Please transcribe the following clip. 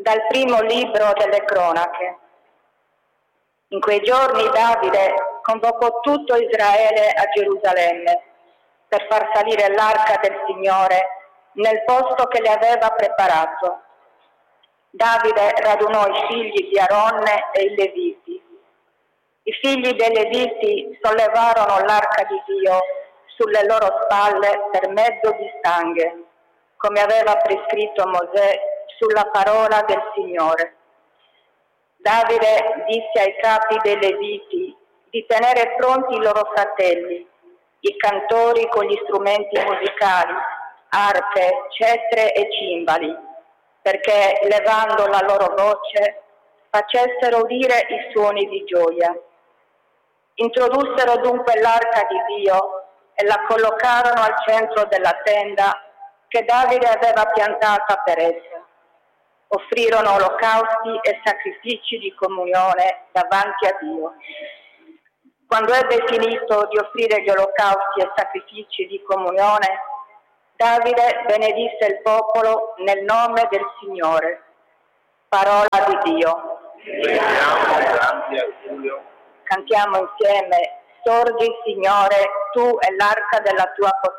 Dal primo libro delle cronache. In quei giorni Davide convocò tutto Israele a Gerusalemme per far salire l'arca del Signore nel posto che le aveva preparato. Davide radunò i figli di Aronne e i Leviti. I figli dei Leviti sollevarono l'arca di Dio sulle loro spalle per mezzo di stanghe, come aveva prescritto Mosè sulla parola del Signore. Davide disse ai capi dei Leviti di tenere pronti i loro fratelli, i cantori con gli strumenti musicali, arpe, cettre e cimbali, perché levando la loro voce facessero udire i suoni di gioia. Introdussero dunque l'arca di Dio e la collocarono al centro della tenda che Davide aveva piantata per essa. Offrirono olocausti e sacrifici di comunione davanti a Dio. Quando ebbe finito di offrire gli olocausti e sacrifici di comunione, Davide benedisse il popolo nel nome del Signore. Parola di Dio. Cantiamo insieme: Sorgi, Signore, tu e l'arca della tua potenza.